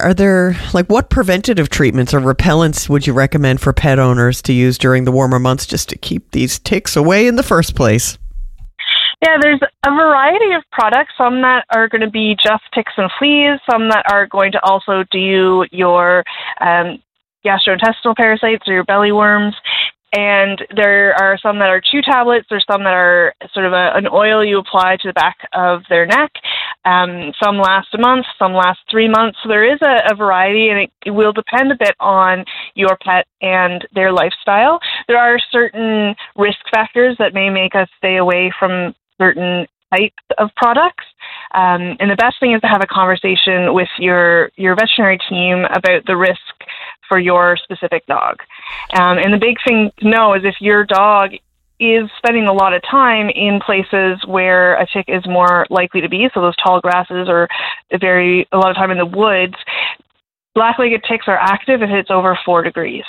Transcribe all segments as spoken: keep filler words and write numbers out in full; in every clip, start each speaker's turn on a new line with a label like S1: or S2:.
S1: are there, like, what preventative treatments or repellents would you recommend for pet owners to use during the warmer months just to keep these ticks away in the first place?
S2: Yeah, there's a variety of products, some that are going to be just ticks and fleas, some that are going to also do your um, gastrointestinal parasites or your belly worms. And there are some that are chew tablets. There's some that are sort of a, an oil you apply to the back of their neck. Um, some last a month, some last three months. So there is a, a variety, and it, it will depend a bit on your pet and their lifestyle. There are certain risk factors that may make us stay away from certain types of products. Um, and the best thing is to have a conversation with your, your veterinary team about the risk for your specific dog. Um, and the big thing to know is if your dog is spending a lot of time in places where a tick is more likely to be, so those tall grasses or very a lot of time in the woods, black-legged ticks are active if it's over four degrees.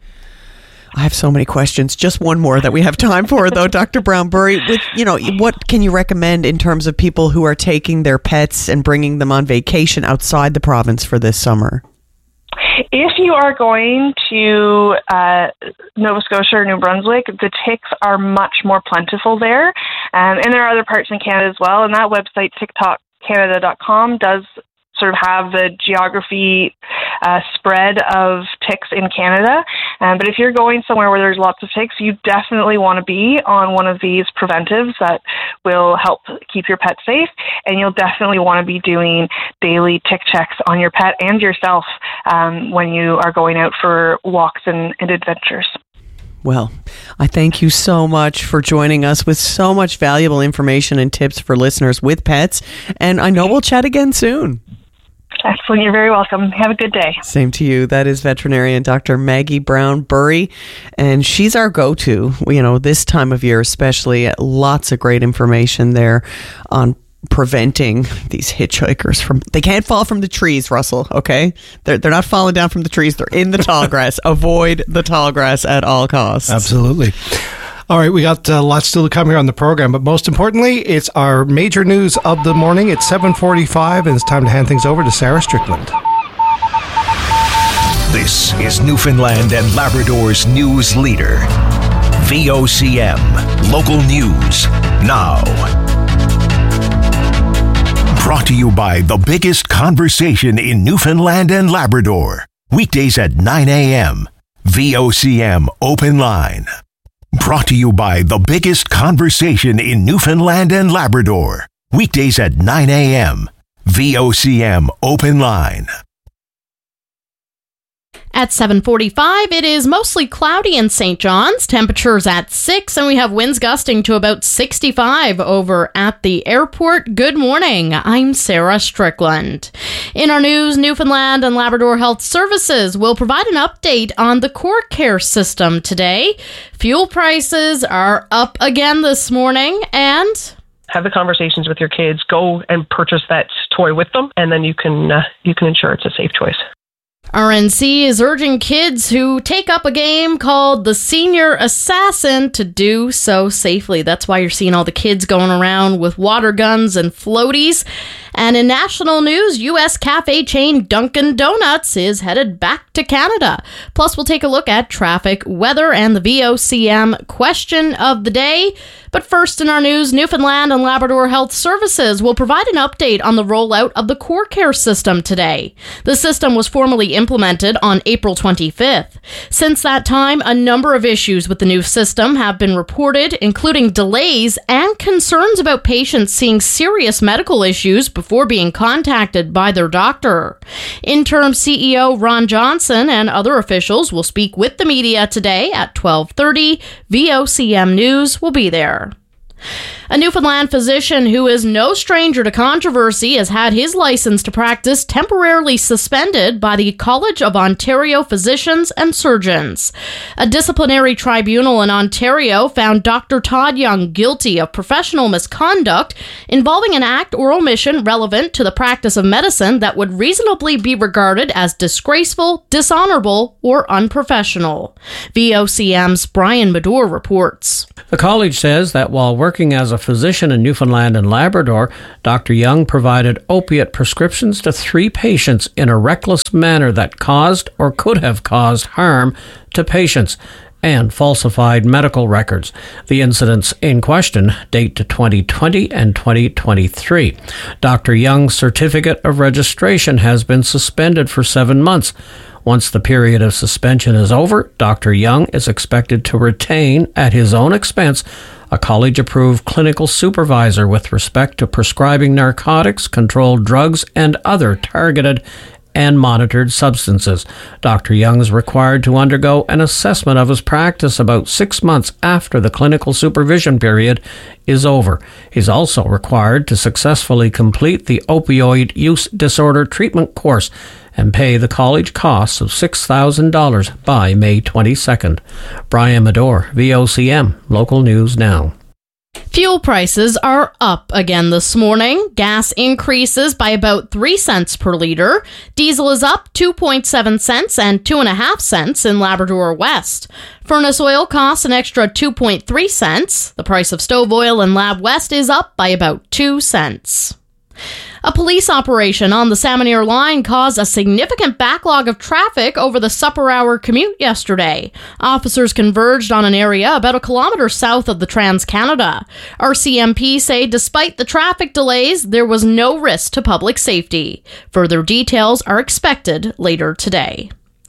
S1: I have so many questions. Just one more that we have time for, though, Doctor Brown-Burry. With, you know, what can you recommend in terms of people who are taking their pets and bringing them on vacation outside the province for this summer?
S2: If you are going to uh, Nova Scotia or New Brunswick, the ticks are much more plentiful there. Um, and there are other parts in Canada as well. And that website, tick talk canada dot com, does sort of have the geography uh, spread of ticks in Canada. Um, but if you're going somewhere where there's lots of ticks, you definitely want to be on one of these preventives that will help keep your pet safe. And you'll definitely want to be doing daily tick checks on your pet and yourself um, when you are going out for walks and, and adventures.
S1: Well, I thank you so much for joining us with so much valuable information and tips for listeners with pets. And I know we'll chat again soon.
S2: Excellent. You're very welcome. Have a good day.
S1: Same to you. That is veterinarian Doctor Maggie Brown-Burry, and she's our go-to, you know, this time of year especially. Lots of great information there on preventing these hitchhikers from, they can't fall from the trees, Russell, okay? They're, they're not falling down from the trees. They're in the tall grass. Avoid the tall grass at all costs.
S3: Absolutely. All right, we got uh, lots still to come here on the program, but most importantly, it's our major news of the morning. It's seven forty-five, and it's time to hand things over to Sarah Strickland.
S4: This is Newfoundland and Labrador's news leader, V O C M, local news now. Brought to you by the biggest conversation in Newfoundland and Labrador. Weekdays at nine a.m. V O C M Open Line. Brought to you by the biggest conversation in Newfoundland and Labrador. Weekdays at nine a.m. V O C M Open Line.
S5: At seven forty-five, it is mostly cloudy in Saint John's. Temperatures at six, and we have winds gusting to about sixty-five over at the airport. Good morning. I'm Sarah Strickland. In our news, Newfoundland and Labrador Health Services will provide an update on the Core Care system today. Fuel prices are up again this morning, and
S6: have the conversations with your kids. Go and purchase that toy with them, and then you can uh, you can ensure it's a safe choice.
S5: R N C is urging kids who take up a game called the Senior Assassin to do so safely. That's why you're seeing all the kids going around with water guns and floaties. And in national news, U S cafe chain Dunkin' Donuts is headed back to Canada. Plus, we'll take a look at traffic, weather, and the V O C M question of the day. But first in our news, Newfoundland and Labrador Health Services will provide an update on the rollout of the Core Care system today. The system was formally implemented on April twenty-fifth. Since that time, a number of issues with the new system have been reported, including delays and concerns about patients seeing serious medical issues before being contacted by their doctor. Interim C E O Ron Johnson and other officials will speak with the media today at twelve thirty. V O C M News will be there. A Newfoundland physician who is no stranger to controversy has had his license to practice temporarily suspended by the College of Ontario Physicians and Surgeons. A disciplinary tribunal in Ontario found Doctor Todd Young guilty of professional misconduct involving an act or omission relevant to the practice of medicine that would reasonably be regarded as disgraceful, dishonorable, or unprofessional. V O C M's Brian Madore reports.
S7: The college says that while working as a physician in Newfoundland and Labrador. Doctor Young provided opiate prescriptions to three patients in a reckless manner that caused or could have caused harm to patients and falsified medical records. The incidents in question date to twenty twenty and twenty twenty-three. Doctor Young's certificate of registration has been suspended for seven months. Once the period of suspension is over, Doctor Young is expected to retain, at his own expense, a college-approved clinical supervisor with respect to prescribing narcotics, controlled drugs, and other targeted and monitored substances. Doctor Young is required to undergo an assessment of his practice about six months after the clinical supervision period is over. He's also required to successfully complete the opioid use disorder treatment course and pay the college costs of six thousand dollars by May twenty-second. Brian Medore, V O C M, Local News Now.
S5: Fuel prices are up again this morning. Gas increases by about three cents per litre. Diesel is up two point seven cents and two point five cents in Labrador West. Furnace oil costs an extra two point three cents. The price of stove oil in Lab West is up by about two cents. A police operation on the Salmoneer line caused a significant backlog of traffic over the supper hour commute yesterday. Officers converged on an area about a kilometre south of the Trans-Canada. R C M P say despite the traffic delays, there was no risk to public safety. Further details are expected later today.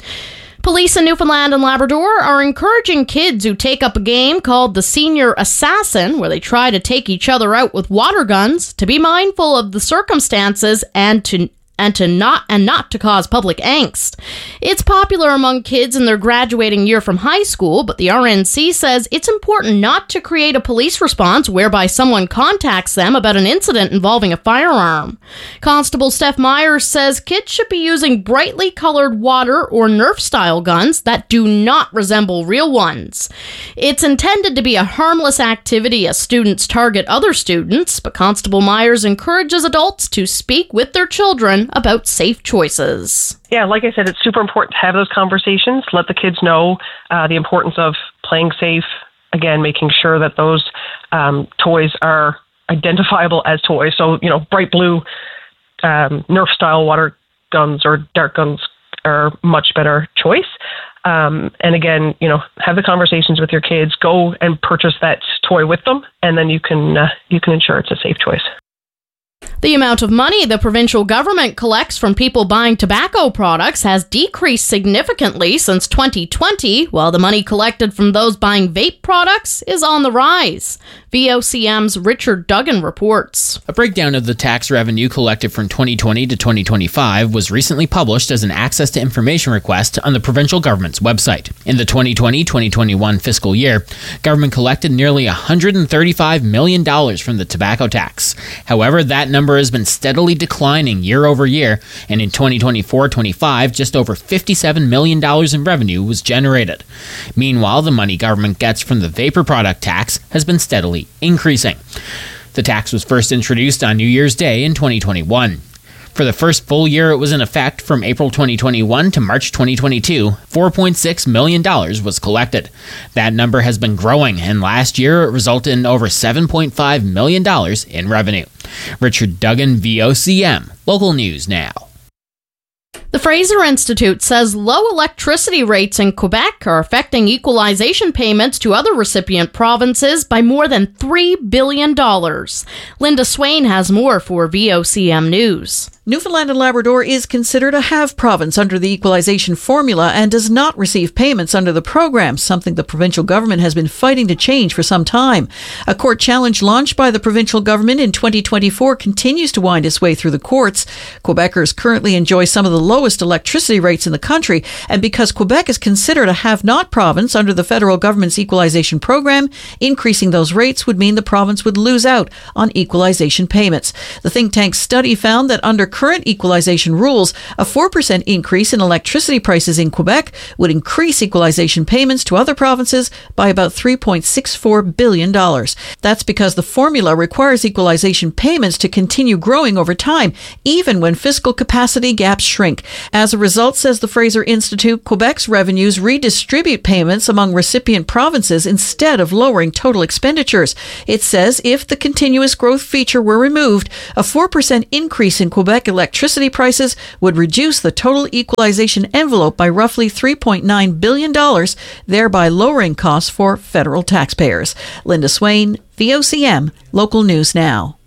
S5: Police in Newfoundland and Labrador are encouraging kids who take up a game called the Senior Assassin, where they try to take each other out with water guns, to be mindful of the circumstances and to and to not and not to cause public angst. It's popular among kids in their graduating year from high school, but the R N C says it's important not to create a police response whereby someone contacts them about an incident involving a firearm. Constable Steph Myers says kids should be using brightly colored water or Nerf-style guns that do not resemble real ones. It's intended to be a harmless activity as students target other students, but Constable Myers encourages adults to speak with their children about safe choices.
S6: Yeah, like I said, it's super important to have those conversations. Let the kids know uh, the importance of playing safe. Again, making sure that those um, toys are identifiable as toys. So, you know, bright blue um, Nerf-style water guns or dart guns are much better choice. Um, and again, you know, have the conversations with your kids. Go and purchase that toy with them, and then you can uh, you can ensure it's a safe choice.
S5: The amount of money the provincial government collects from people buying tobacco products has decreased significantly since twenty twenty, while the money collected from those buying vape products is on the rise. V O C M's Richard Duggan reports.
S8: A breakdown of the tax revenue collected from twenty twenty to twenty twenty-five was recently published as an access to information request on the provincial government's website. In the twenty twenty to twenty twenty-one fiscal year, government collected nearly one hundred thirty-five million dollars from the tobacco tax. However, that number has been steadily declining year over year, and in twenty twenty-four twenty-five, just over fifty-seven million dollars in revenue was generated. Meanwhile, the money government gets from the vapor product tax has been steadily increasing. The tax was first introduced on New Year's Day in twenty twenty-one. For the first full year it was in effect from April twenty twenty-one to March twenty twenty-two, four point six million dollars was collected. That number has been growing, and last year it resulted in over seven point five million dollars in revenue. Richard Duggan, V O C M, Local News Now.
S5: The Fraser Institute says low electricity rates in Quebec are affecting equalization payments to other recipient provinces by more than three billion dollars. Linda Swain has more for V O C M News.
S9: Newfoundland and Labrador is considered a have province under the equalization formula and does not receive payments under the program, something the provincial government has been fighting to change for some time. A court challenge launched by the provincial government in twenty twenty-four continues to wind its way through the courts. Quebecers currently enjoy some of the lowest electricity rates in the country, and because Quebec is considered a have-not province under the federal government's equalization program, increasing those rates would mean the province would lose out on equalization payments. The think tank's study found that under current equalization rules, a four percent increase in electricity prices in Quebec would increase equalization payments to other provinces by about three point six four billion dollars. That's because the formula requires equalization payments to continue growing over time, even when fiscal capacity gaps shrink. As a result, says the Fraser Institute, Quebec's revenues redistribute payments among recipient provinces instead of lowering total expenditures. It says if the continuous growth feature were removed, a four percent increase in Quebec electricity prices would reduce the total equalization envelope by roughly three point nine billion dollars, thereby lowering costs for federal taxpayers. Linda Swain, V O C M, Local News Now.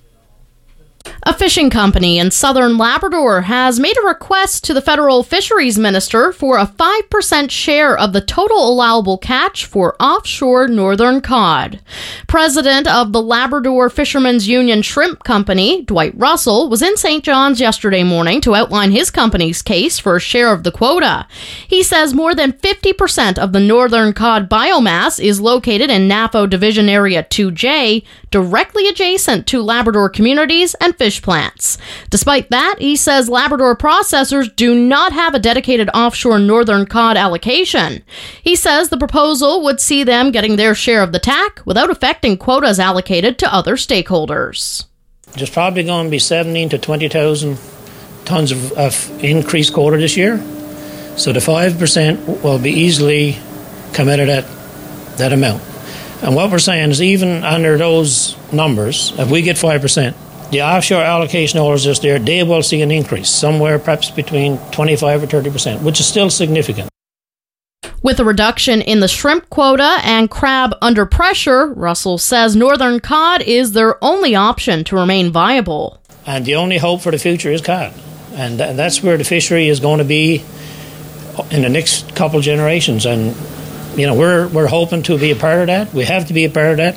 S5: A fishing company in southern Labrador has made a request to the federal fisheries minister for a five percent share of the total allowable catch for offshore northern cod. President of the Labrador Fishermen's Union Shrimp Company, Dwight Russell, was in Saint John's yesterday morning to outline his company's case for a share of the quota. He says more than fifty percent of the northern cod biomass is located in N A F O Division Area two J, directly adjacent to Labrador communities and fish plants. Despite that, he says Labrador processors do not have a dedicated offshore northern cod allocation. He says the proposal would see them getting their share of the T A C without affecting quotas allocated to other stakeholders.
S10: There's probably going to be seventeen to twenty thousand tons of, of increased quota this year. So the five percent will be easily committed at that amount. And what we're saying is even under those numbers, if we get five percent, the offshore allocation holders just there, they will see an increase, somewhere perhaps between twenty-five or thirty percent, which is still significant.
S5: With a reduction in the shrimp quota and crab under pressure, Russell says northern cod is their only option to remain viable.
S10: And the only hope for the future is cod. And th- that's where the fishery is going to be in the next couple generations. And, you know, we're we're hoping to be a part of that. We have to be a part of that.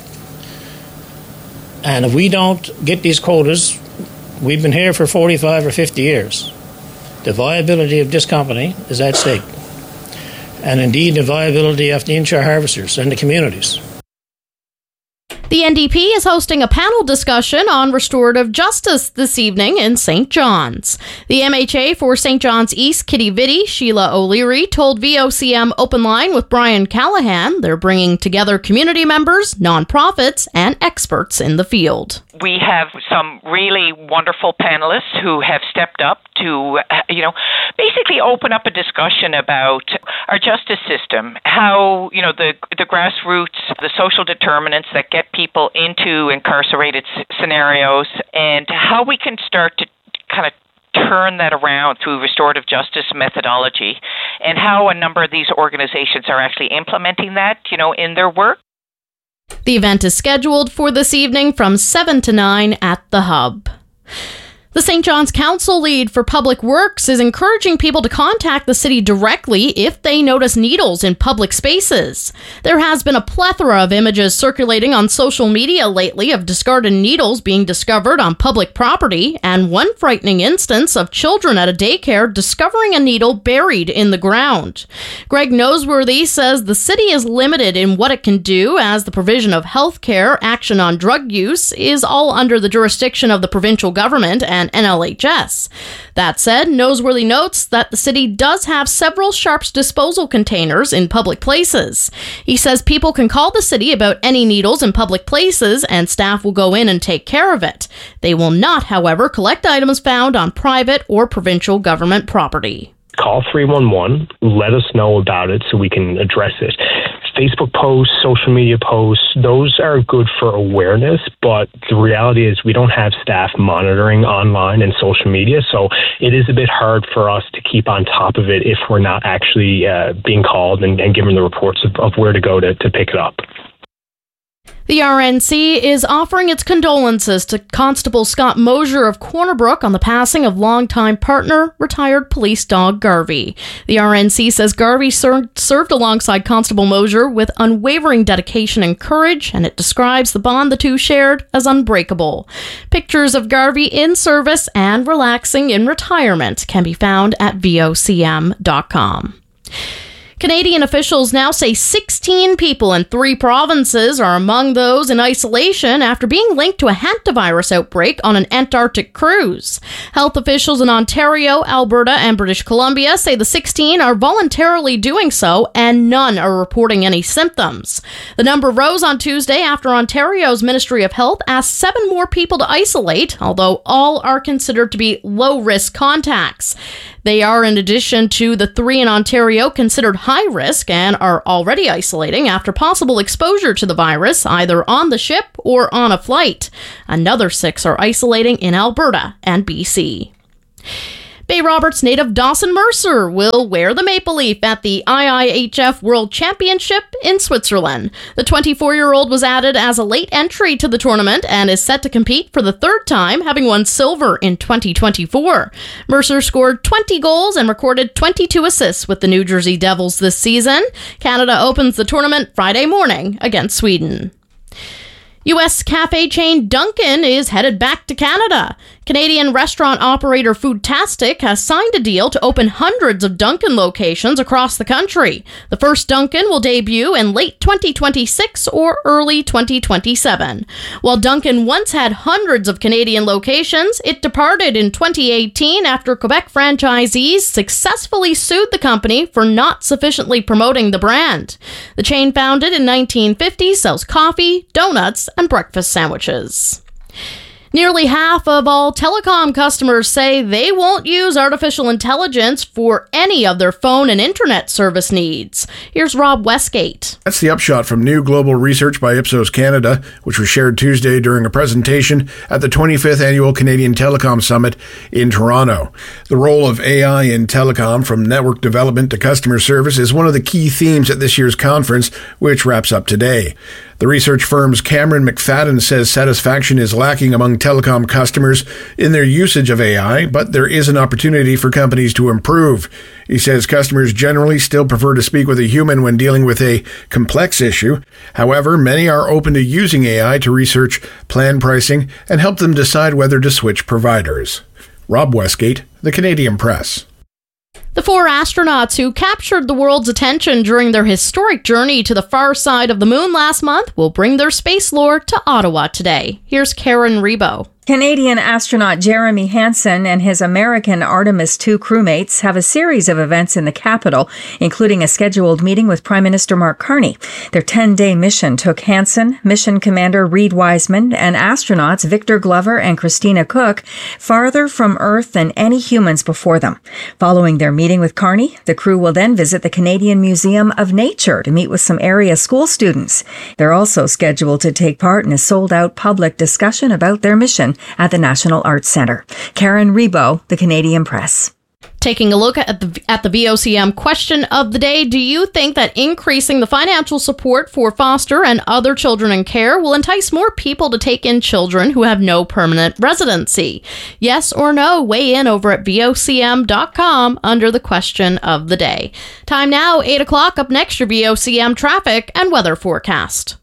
S10: And if we don't get these quotas, we've been here for forty-five or fifty years. The viability of this company is at stake. And indeed the viability of the inshore harvesters and the communities.
S5: The N D P is hosting a panel discussion on restorative justice this evening in Saint John's. The M H A for Saint John's East, Kitty Vitti, Sheila O'Leary, told V O C M Open Line with Brian Callahan they're bringing together community members, nonprofits, and experts in the field.
S11: We have some really wonderful panelists who have stepped up to, you know, basically open up a discussion about our justice system, how, you know, the the grassroots, the social determinants that get people into incarcerated s- scenarios, and how we can start to kind of turn that around through restorative justice methodology, and how a number of these organizations are actually implementing that, you know, in their work.
S5: The event is scheduled for this evening from seven to nine at the Hub. The Saint John's Council lead for Public Works is encouraging people to contact the city directly if they notice needles in public spaces. There has been a plethora of images circulating on social media lately of discarded needles being discovered on public property, and one frightening instance of children at a daycare discovering a needle buried in the ground. Greg Noseworthy says the city is limited in what it can do, as the provision of health care, action on drug use is all under the jurisdiction of the provincial government and N L H S. That said, Noseworthy notes that the city does have several sharps disposal containers in public places. He says people can call the city about any needles in public places and staff will go in and take care of it. They will not, however, collect items found on private or provincial government property.
S12: Call three one one, let us know about it so we can address it. Facebook posts, social media posts, those are good for awareness, but the reality is we don't have staff monitoring online and social media, so it is a bit hard for us to keep on top of it if we're not actually uh, being called and, and given the reports of, of where to go to, to pick it up.
S5: The R N C is offering its condolences to Constable Scott Mosier of Corner Brook on the passing of longtime partner, retired police dog Garvey. The R N C says Garvey ser- served alongside Constable Mosier with unwavering dedication and courage, and it describes the bond the two shared as unbreakable. Pictures of Garvey in service and relaxing in retirement can be found at V O C M dot com. Canadian officials now say sixteen people in three provinces are among those in isolation after being linked to a hantavirus outbreak on an Antarctic cruise. Health officials in Ontario, Alberta, and British Columbia say the sixteen are voluntarily doing so, and none are reporting any symptoms. The number rose on Tuesday after Ontario's Ministry of Health asked seven more people to isolate, although all are considered to be low-risk contacts. They are, in addition to the three in Ontario, considered high risk and are already isolating after possible exposure to the virus, either on the ship or on a flight. Another six are isolating in Alberta and B C. Bay Roberts native Dawson Mercer will wear the maple leaf at the I I H F World Championship in Switzerland. The twenty-four-year-old was added as a late entry to the tournament and is set to compete for the third time, having won silver in twenty twenty-four. Mercer scored twenty goals and recorded twenty-two assists with the New Jersey Devils this season. Canada opens the tournament Friday morning against Sweden. U S cafe chain Dunkin' is headed back to Canada. Canadian restaurant operator Foodtastic has signed a deal to open hundreds of Dunkin' locations across the country. The first Dunkin' will debut in late twenty twenty-six or early twenty twenty-seven. While Dunkin' once had hundreds of Canadian locations, it departed in twenty eighteen after Quebec franchisees successfully sued the company for not sufficiently promoting the brand. The chain, founded in nineteen fifty, sells coffee, donuts, and breakfast sandwiches. Nearly half of all telecom customers say they won't use artificial intelligence for any of their phone and internet service needs. Here's Rob Westgate.
S13: That's the upshot from new global research by Ipsos Canada, which was shared Tuesday during a presentation at the twenty-fifth Annual Canadian Telecom Summit in Toronto. The role of A I in telecom, from network development to customer service, is one of the key themes at this year's conference, which wraps up today. The research firm's Cameron McFadden says satisfaction is lacking among telecom customers in their usage of A I, but there is an opportunity for companies to improve. He says customers generally still prefer to speak with a human when dealing with a complex issue. However, many are open to using A I to research plan pricing and help them decide whether to switch providers. Rob Westgate, The Canadian Press.
S5: The four astronauts who captured the world's attention during their historic journey to the far side of the moon last month will bring their space lore to Ottawa today. Here's Karen Rebo.
S14: Canadian astronaut Jeremy Hansen and his American Artemis two crewmates have a series of events in the capital, including a scheduled meeting with Prime Minister Mark Carney. Their ten-day mission took Hansen, Mission Commander Reed Wiseman, and astronauts Victor Glover and Christina Cook farther from Earth than any humans before them. Following their meeting with Carney, the crew will then visit the Canadian Museum of Nature to meet with some area school students. They're also scheduled to take part in a sold-out public discussion about their mission at the National Arts Centre. Karen Rebo, The Canadian Press.
S5: Taking a look at the at the V O C M question of the day, do you think that increasing the financial support for foster and other children in care will entice more people to take in children who have no permanent residency? Yes or no? Weigh in over at V O C M dot com under the question of the day. Time now, eight o'clock. Up next, your V O C M traffic and weather forecast.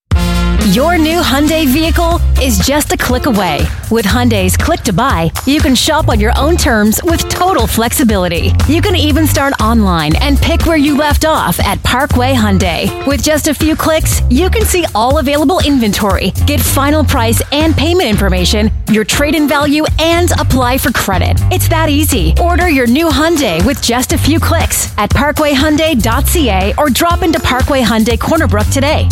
S15: Your new Hyundai vehicle is just a click away. With Hyundai's Click to Buy, you can shop on your own terms with total flexibility. You can even start online and pick where you left off at Parkway Hyundai. With just a few clicks, you can see all available inventory, get final price and payment information, your trade-in value, and apply for credit. It's that easy. Order your new Hyundai with just a few clicks at parkway hyundai dot c a or drop into Parkway Hyundai Corner Brook today.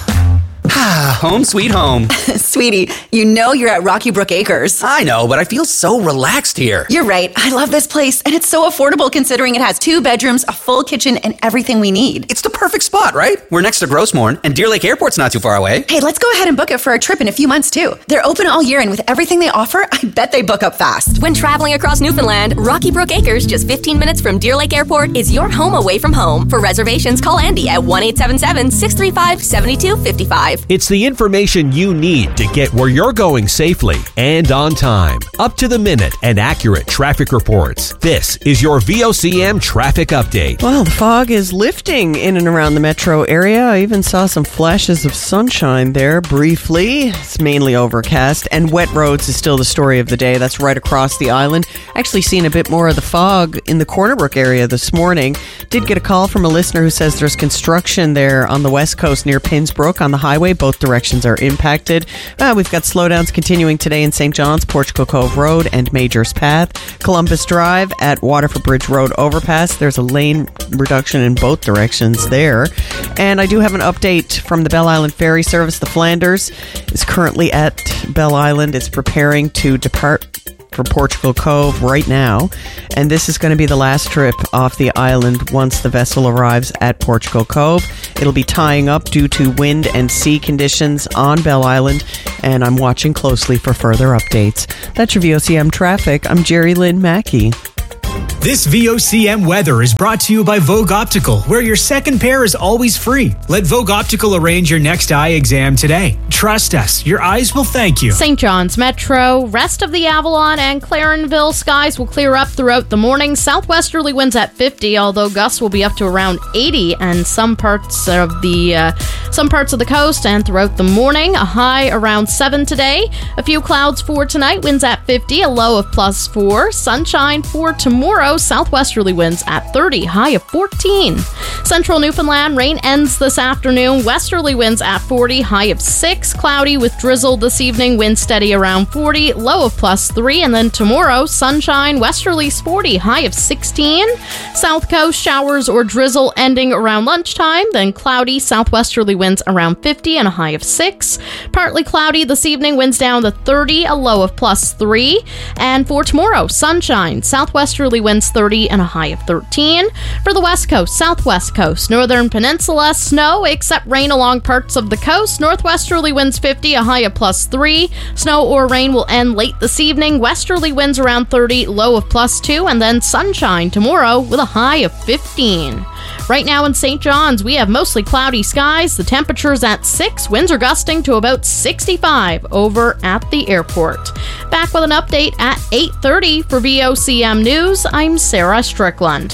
S16: Ah, home sweet home.
S17: Sweetie, you know you're at Rocky Brook Acres.
S16: I know, but I feel so relaxed here.
S17: You're right. I love this place, and it's so affordable considering it has two bedrooms, a full kitchen, and everything we need.
S16: It's the perfect spot, right? We're next to Grossmorn, and Deer Lake Airport's not too far away.
S17: Hey, let's go ahead and book it for a trip in a few months, too. They're open all year, and with everything they offer, I bet they book up fast.
S18: When traveling across Newfoundland, Rocky Brook Acres, just fifteen minutes from Deer Lake Airport, is your home away from home. For reservations, call Andy at one eight seven seven, six three five, seven two five five.
S19: It's the information you need to get where you're going safely and on time. Up to the minute and accurate traffic reports. This is your V O C M traffic update.
S1: Well, the fog is lifting in and around the metro area. I even saw some flashes of sunshine there briefly. It's mainly overcast, and wet roads is still the story of the day. That's right across the island. Actually seen a bit more of the fog in the Corner Brook area this morning. Did get a call from a listener who says there's construction there on the west coast near Pinsbrook on the highway. Both directions are impacted. Uh, we've got slowdowns continuing today in Saint John's, Portugal Cove Road and Majors Path. Columbus Drive at Waterford Bridge Road overpass. There's a lane reduction in both directions there. And I do have an update from the Bell Island Ferry Service. The Flanders is currently at Bell Island. It's preparing to depart for Portugal Cove right now, and this is going to be the last trip off the island once the vessel arrives at Portugal Cove. It'll be tying up due to wind and sea conditions on Bell Island, and I'm watching closely for further updates. That's your V O C M traffic. I'm Jerry Lynn Mackey.
S20: This V O C M weather is brought to you by Vogue Optical, where your second pair is always free. Let Vogue Optical arrange your next eye exam today. Trust us, your eyes will thank you.
S5: Saint John's Metro, rest of the Avalon and Clarenville skies will clear up throughout the morning. Southwesterly winds at fifty, although gusts will be up to around eighty, and some parts of the uh, some parts of the coast and throughout the morning. A high around seven today. A few clouds for tonight. Winds at fifty, a low of plus four. Sunshine for tomorrow. Southwesterly winds at thirty, high of fourteen. Central Newfoundland, rain ends this afternoon. Westerly winds at forty, high of six. Cloudy with drizzle this evening, wind steady around forty, low of plus three. And then tomorrow, sunshine, westerlies forty, high of sixteen. South Coast, showers or drizzle ending around lunchtime. Then cloudy, southwesterly winds around fifty and a high of six. Partly cloudy this evening, winds down to thirty, a low of plus three. And for tomorrow, sunshine, southwesterly winds thirty and a high of thirteen. For the west coast, southwest coast, northern peninsula, snow except rain along parts of the coast. Northwesterly winds fifty, a high of plus three. Snow or rain will end late this evening. Westerly winds around thirty, low of plus two. And then sunshine tomorrow with a high of fifteen. Right now in Saint John's, we have mostly cloudy skies. The temperature's at six. Winds are gusting to about sixty-five over at the airport. Back with an update at eight thirty for V O C M News. I'm Sarah Strickland.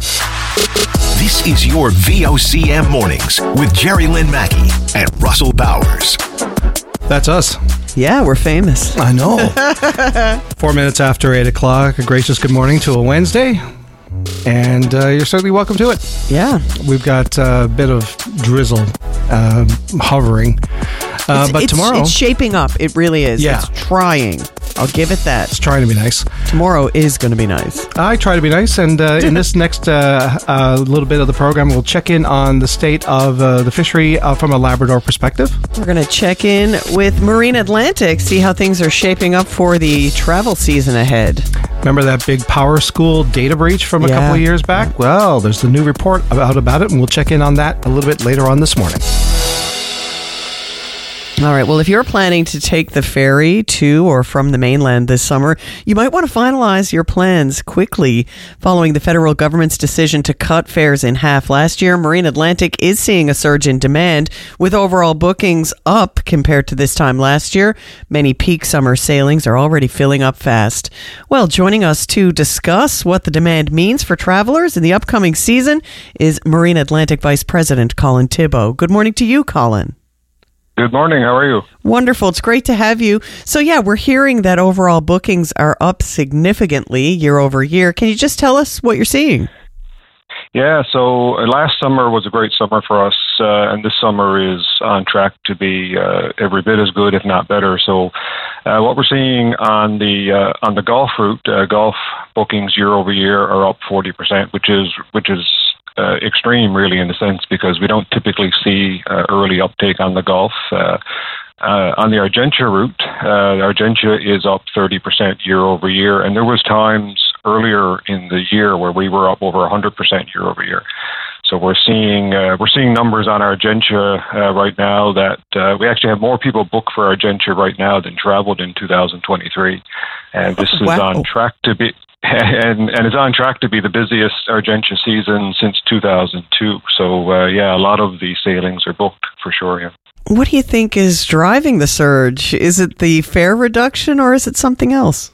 S4: This is your V O C M Mornings with Jerry Lynn Mackey and Russell Bowers.
S3: That's us.
S1: Yeah, we're famous.
S3: I know. Four minutes after eight o'clock. A gracious good morning to a Wednesday. And uh, you're certainly welcome to it.
S1: Yeah.
S3: We've got a bit of drizzle uh, hovering. Uh,
S1: it's,
S3: but
S1: it's,
S3: tomorrow...
S1: It's shaping up. It really is.
S3: Yeah.
S1: It's trying. I'll give it that.
S3: It's trying to be nice.
S1: Tomorrow is going to be nice.
S3: I try to be nice. And uh, in this next uh, uh, little bit of the program, we'll check in on the state of uh, the fishery uh, from a Labrador perspective.
S1: We're going to check in with Marine Atlantic, see how things are shaping up for the travel season ahead.
S3: Remember that big Power School data breach from a
S1: yeah.
S3: couple of years back? Well, there's the new report out about it, and we'll check in on that a little bit later on this morning.
S1: All right. Well, if you're planning to take the ferry to or from the mainland this summer, you might want to finalize your plans quickly. Following the federal government's decision to cut fares in half last year, Marine Atlantic is seeing a surge in demand, with overall bookings up compared to this time last year. Many peak summer sailings are already filling up fast. Well, joining us to discuss what the demand means for travelers in the upcoming season is Marine Atlantic Vice President Colin Thibault. Good morning to you, Colin.
S21: Good morning. How are you?
S1: Wonderful. It's great to have you. So, yeah, we're hearing that overall bookings are up significantly year over year. Can you just tell us what you're seeing?
S21: Yeah, so uh, last summer was a great summer for us, uh, and this summer is on track to be uh, every bit as good, if not better. So, uh, what we're seeing on the uh, on the Gulf route, uh, Gulf bookings year over year are up forty percent, which is which is Uh, extreme, really, in a sense, because we don't typically see uh, early uptake on the Gulf. Uh, uh, on the Argentia route, uh, Argentia is up thirty percent year over year, and there was times earlier in the year where we were up over one hundred percent year over year. So we're seeing uh, we're seeing numbers on Argentia uh, right now that uh, we actually have more people booked for Argentia right now than traveled in two thousand twenty-three, and this is
S1: wow.
S21: on track to be. And and it's on track to be the busiest Argentia season since two thousand two. So, uh, yeah, a lot of the sailings are booked for sure, yeah.
S1: What do you think is driving the surge? Is it the fare reduction or is it something else?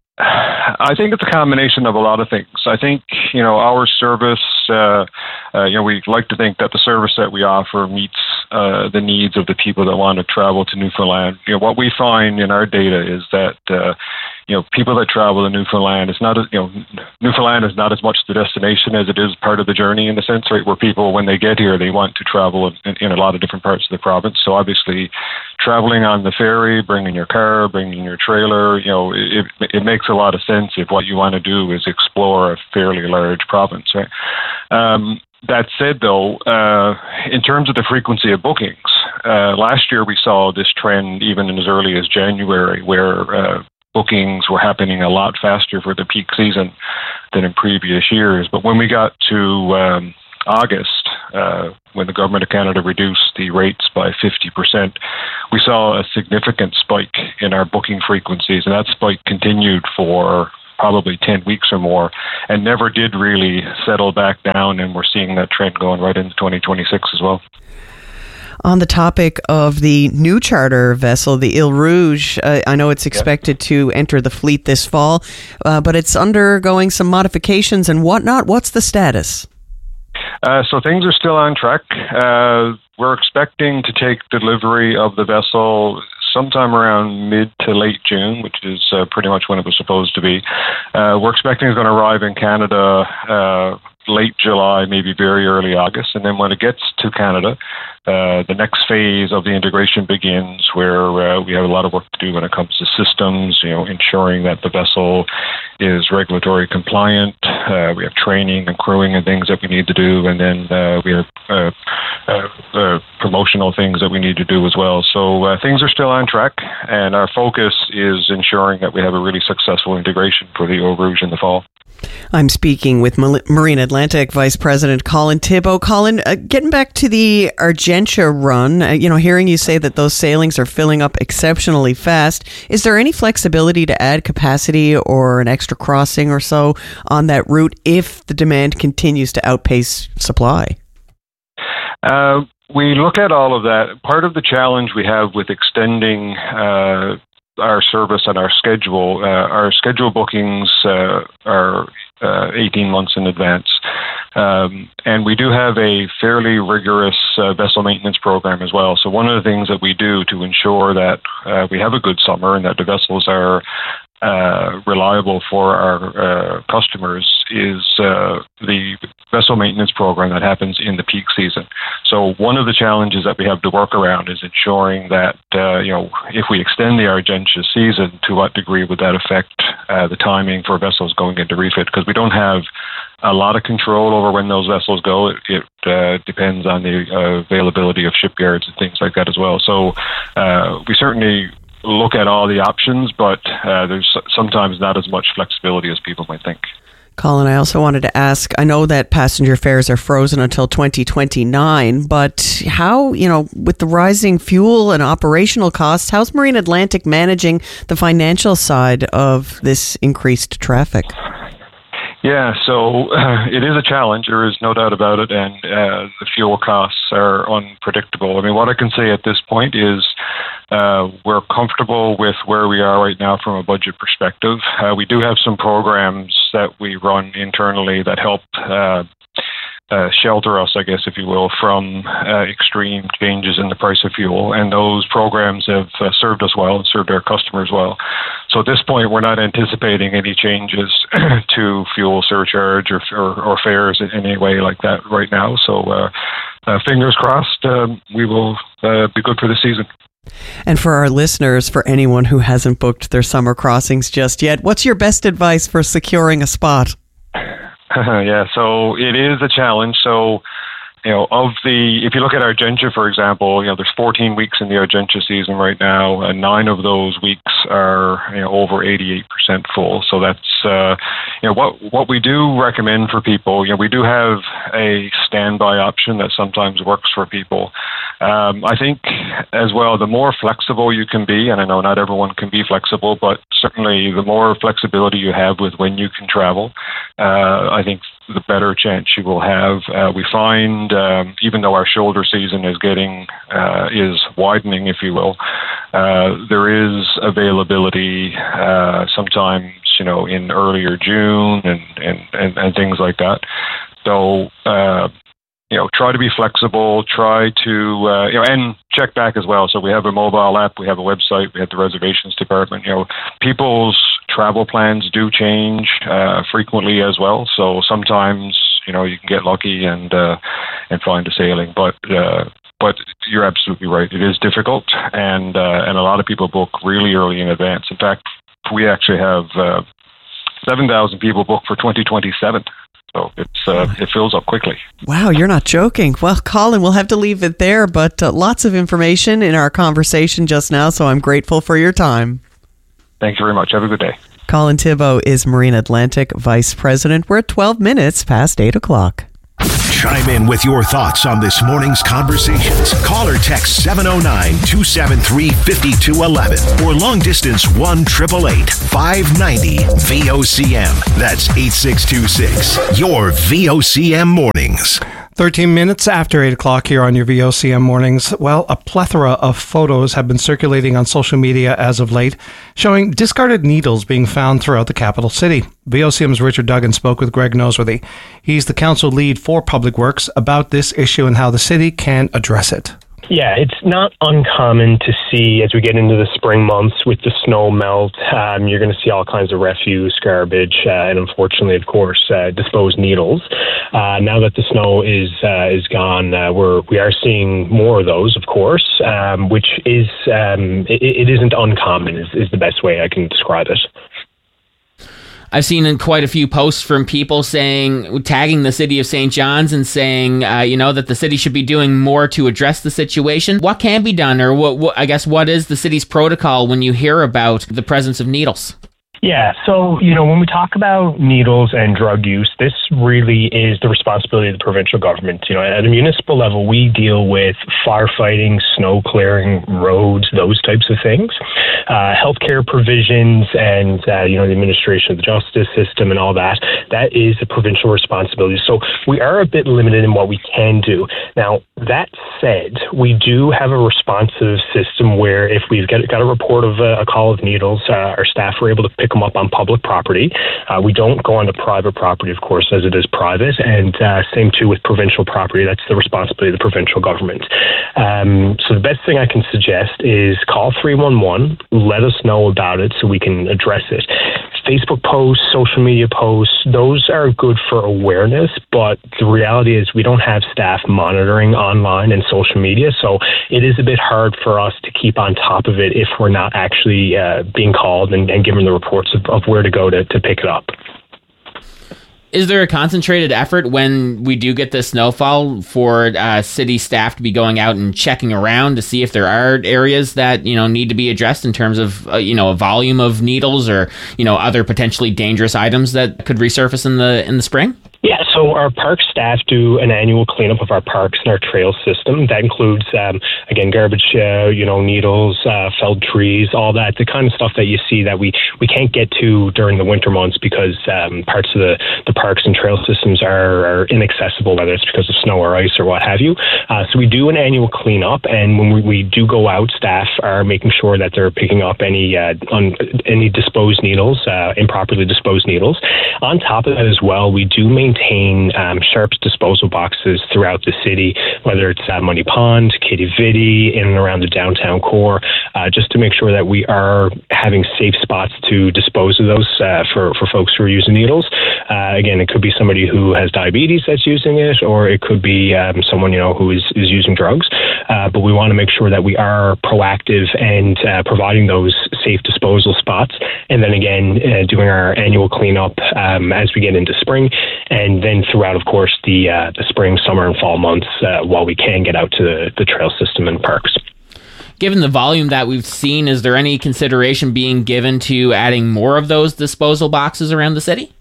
S21: I think it's a combination of a lot of things. I think, you know, our service, uh, uh, you know, we like to think that the service that we offer meets uh, the needs of the people that want to travel to Newfoundland. You know, what we find in our data is that, uh, you know, people that travel to Newfoundland, it's not, a, you know, Newfoundland is not as much the destination as it is part of the journey in the sense, right, where people, when they get here, they want to travel in, in a lot of different parts of the province. So obviously, traveling on the ferry, bringing your car, bringing your trailer, you know, it, it makes a lot of sense if what you want to do is explore a fairly large province, right? Um, that said, though, uh, in terms of the frequency of bookings, uh, last year we saw this trend even as early as January where uh, bookings were happening a lot faster for the peak season than in previous years. But when we got to um, August, uh, when the Government of Canada reduced the rates by fifty percent, we saw a significant spike in our booking frequencies, and that spike continued for probably ten weeks or more and never did really settle back down, and we're seeing that trend going right into twenty twenty-six as well.
S1: On the topic of the new charter vessel, the Ile Rouge, uh, I know it's expected yep. to enter the fleet this fall, uh, but it's undergoing some modifications and whatnot. What's the status?
S21: Uh, so things are still on track. Uh, we're expecting to take delivery of the vessel sometime around mid to late June, which is uh, pretty much when it was supposed to be. Uh, we're expecting it's going to arrive in Canada uh, late July, maybe very early August. And then when it gets to Canada, uh, the next phase of the integration begins, where uh, we have a lot of work to do when it comes to systems, you know, ensuring that the vessel is regulatory compliant. Uh, we have training and crewing and things that we need to do. And then uh, we have uh, uh, uh, promotional things that we need to do as well. So uh, things are still on track, and our focus is ensuring that we have a really successful integration for the Ile Rouge in the fall.
S1: I'm speaking with Marine Atlantic Vice President Colin Thibault. Colin, uh, getting back to the Argentia run, uh, you know, hearing you say that those sailings are filling up exceptionally fast, is there any flexibility to add capacity or an extra crossing or so on that route if the demand continues to outpace supply?
S21: Uh, we look at all of that. Part of the challenge we have with extending uh, our service and our schedule, uh, our schedule bookings uh, are uh, eighteen months in advance. Um, and we do have a fairly rigorous uh, vessel maintenance program as well. So one of the things that we do to ensure that uh, we have a good summer and that the vessels are uh, reliable for our uh, customers is uh, the vessel maintenance program that happens in the peak season. So one of the challenges that we have to work around is ensuring that, uh, you know, if we extend the Argentia season, to what degree would that affect uh, the timing for vessels going into refit? Because we don't have a lot of control over when those vessels go. It, it uh, depends on the uh, availability of shipyards and things like that as well. So uh, we certainly look at all the options, but uh, there's sometimes not as much flexibility as people might think.
S1: Colin, I also wanted to ask, I know that passenger fares are frozen until twenty twenty-nine, but how, you know, with the rising fuel and operational costs, how's Marine Atlantic managing the financial side of this increased traffic?
S21: Yeah, so uh, it is a challenge. There is no doubt about it, and uh, the fuel costs are unpredictable. I mean, what I can say at this point is uh, we're comfortable with where we are right now from a budget perspective. Uh, we do have some programs that we run internally that help uh, uh, shelter us, I guess, if you will, from uh, extreme changes in the price of fuel, and those programs have uh, served us well and served our customers well. So at this point, we're not anticipating any changes to fuel surcharge or, or, or fares in any way like that right now. So uh, uh, fingers crossed, um, we will uh, be good for the season.
S1: And for our listeners, for anyone who hasn't booked their summer crossings just yet, what's your best advice for securing a spot?
S21: Yeah, so it is a challenge. So, you know, of the, if you look at Argentia, for example, you know, there's fourteen weeks in the Argentia season right now, and nine of those weeks are, you know, over eighty-eight percent full. So that's, uh, you know, what what we do recommend for people. You know, we do have a standby option that sometimes works for people. Um, I think as well, the more flexible you can be, and I know not everyone can be flexible, but certainly the more flexibility you have with when you can travel, uh, I think the better chance you will have. Uh, we find, um, even though our shoulder season is getting, uh, is widening, if you will, uh, there is availability uh, sometimes, you know, in earlier June and, and, and, and things like that. So, uh, you know, try to be flexible, try to, uh, you know, and check back as well. So we have a mobile app, we have a website, we have the reservations department. You know, people's travel plans do change uh, frequently as well. So sometimes, you know, you can get lucky and uh, and find a sailing. But uh, but you're absolutely right. It is difficult, and uh, and a lot of people book really early in advance. In fact, we actually have uh, seven thousand people booked for twenty twenty-seven. So it's uh, it fills up quickly.
S1: Wow, you're not joking. Well, Colin, we'll have to leave it there, but uh, lots of information in our conversation just now, so I'm grateful for your time.
S21: Thank you very much. Have a good day.
S1: Colin Thibault is Marine Atlantic Vice President. We're at twelve minutes past eight o'clock.
S4: Chime in with your thoughts on this morning's conversations. Call or text seven oh nine, two seven three, five two one one or long distance one eight eight eight, five nine zero, V O C M. That's eight six two six. Your V O C M mornings.
S3: thirteen minutes after eight o'clock here on your V O C M mornings. Well, a plethora of photos have been circulating on social media as of late, showing discarded needles being found throughout the capital city. V O C M's Richard Duggan spoke with Greg Noseworthy. He's the council lead for Public Works about this issue and how the city can address it.
S12: Yeah, it's not uncommon to see as we get into the spring months with the snow melt, um, you're going to see all kinds of refuse, garbage, uh, and unfortunately, of course, uh, disposed needles. Uh, now that the snow is uh, is gone, uh, we're we are seeing more of those, of course, um, which is um, it, it isn't uncommon. Is, is the best way I can describe it.
S8: I've seen quite a few posts from people saying, tagging the city of Saint John's and saying, uh, you know, that the city should be doing more to address the situation. What can be done, or what, what I guess, what is the city's protocol when you hear about the presence of needles?
S12: Yeah, so, you know, when we talk about needles and drug use, this really is the responsibility of the provincial government. You know, at a municipal level, we deal with firefighting, snow clearing, roads, those types of things. Uh, healthcare provisions and, uh, you know, the administration of the justice system and all that, that is a provincial responsibility. So we are a bit limited in what we can do. Now, that said, we do have a responsive system where if we've got, got a report of a, a call of needles, uh, our staff are able to pick them up on public property. Uh, we don't go onto private property, of course, as it is private, and uh, same too with provincial property. That's the responsibility of the provincial government. Um, so the best thing I can suggest is call three one one, let us know about it so we can address it. Facebook posts, social media posts, those are good for awareness, but the reality is we don't have staff monitoring online and social media, so it is a bit hard for us to keep on top of it if we're not actually uh, being called and, and given the reports of, of where to go to, to pick it up.
S8: Is there a concentrated effort when we do get the snowfall for uh, city staff to be going out and checking around to see if there are areas that, you know, need to be addressed in terms of, uh, you know, a volume of needles or, you know, other potentially dangerous items that could resurface in the in the spring?
S12: Yeah, so our park staff do an annual cleanup of our parks and our trail system. That includes, um, again, garbage, uh, you know, needles, uh, felled trees, all that, the kind of stuff that you see that we, we can't get to during the winter months because um, parts of the, the parks and trail systems are, are inaccessible, whether it's because of snow or ice or what have you. Uh, so we do an annual cleanup, and when we, we do go out, staff are making sure that they're picking up any uh, on, any disposed needles, uh, improperly disposed needles. On top of that as well, we do maintain maintain um, Sharps disposal boxes throughout the city, whether it's at Money Pond, Katie Vitti, in and around the downtown core, uh, just to make sure that we are having safe spots to dispose of those uh, for, for folks who are using needles. Uh, again, it could be somebody who has diabetes that's using it, or it could be um, someone, you know, who is, is using drugs. Uh, but we want to make sure that we are proactive and uh, providing those safe disposal spots. And then again, uh, doing our annual cleanup um, as we get into spring. And then throughout, of course, the uh, the spring, summer, and fall months, uh, while we can get out to the, the trail system and parks.
S8: Given the volume that we've seen, is there any consideration being given to adding more of those disposal boxes around the city?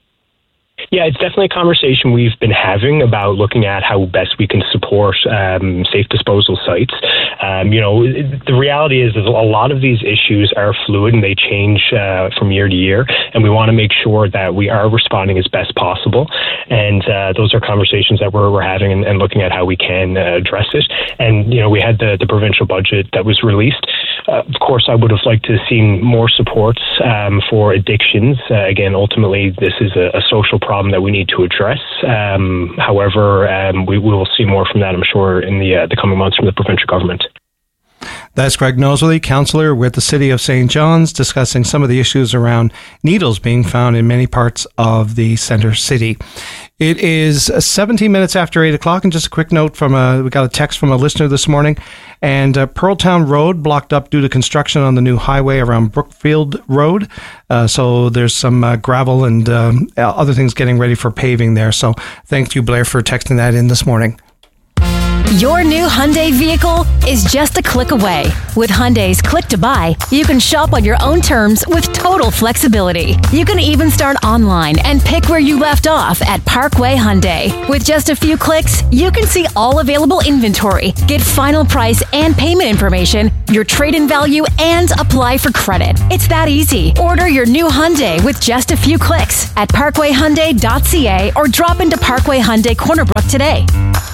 S12: Yeah, it's definitely a conversation we've been having about looking at how best we can support um, safe disposal sites. Um, you know, the reality is, is a lot of these issues are fluid and they change uh, from year to year, and we want to make sure that we are responding as best possible. And uh, those are conversations that we're, we're having and, and looking at how we can uh, address it. And, you know, we had the, the provincial budget that was released. Uh, of course, I would have liked to have seen more supports um, for addictions. Uh, again, ultimately, this is a, a social problem that we need to address. Um, however, um, we, we will see more from that, I'm sure, in the uh, the coming months from the provincial government.
S3: That's Greg Noseworthy, councillor with the City of Saint John's, discussing some of the issues around needles being found in many parts of the centre city. It is seventeen minutes after eight o'clock, and just a quick note from a, we got a text from a listener this morning, and uh, Pearltown Road blocked up due to construction on the new highway around Brookfield Road. Uh, so there's some uh, gravel and um, other things getting ready for paving there. So thank you, Blair, for texting that in this morning.
S15: Your new Hyundai vehicle is just a click away. With Hyundai's Click to Buy, you can shop on your own terms with total flexibility. You can even start online and pick where you left off at Parkway Hyundai. With just a few clicks, you can see all available inventory, get final price and payment information, your trade-in value, and apply for credit. It's that easy. Order your new Hyundai with just a few clicks at parkway hyundai dot c a or drop into Parkway Hyundai Corner Brook today.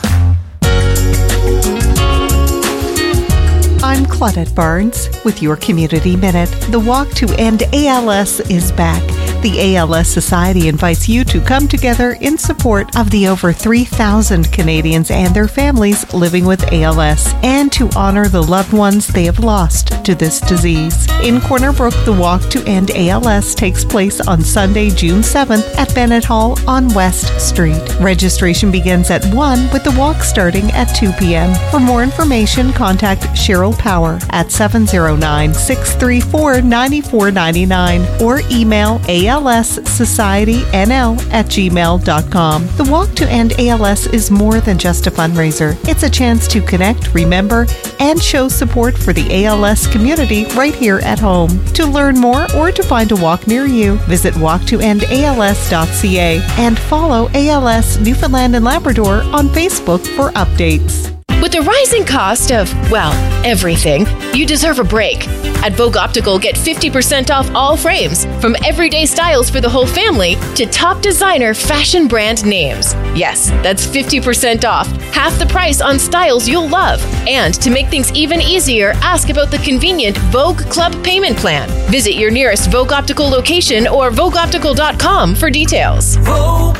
S2: I'm Claudette Barnes with your Community Minute. The Walk to End A L S is back. The A L S Society invites you to come together in support of the over three thousand Canadians and their families living with A L S and to honor the loved ones they have lost to this disease. In Corner Brook, the Walk to End A L S takes place on Sunday, June seventh at Bennett Hall on West Street. Registration begins at one with the walk starting at two p.m. For more information, contact Cheryl Power at seven oh nine, six three four, nine four nine nine or email A L S Society N L at gmail dot com. The Walk to End A L S is more than just a fundraiser. It's a chance to connect, remember, and show support for the A L S community right here at home. To learn more or to find a walk near you, visit walk to end A L S dot c a and follow A L S Newfoundland and Labrador on Facebook for updates.
S22: With the rising cost of, well, everything, you deserve a break. At Vogue Optical, get fifty percent off all frames, from everyday styles for the whole family to top designer fashion brand names. Yes, that's fifty percent off, half the price on styles you'll love. And to make things even easier, ask about the convenient Vogue Club payment plan. Visit your nearest Vogue Optical location or vogue optical dot com for details.
S23: Vogue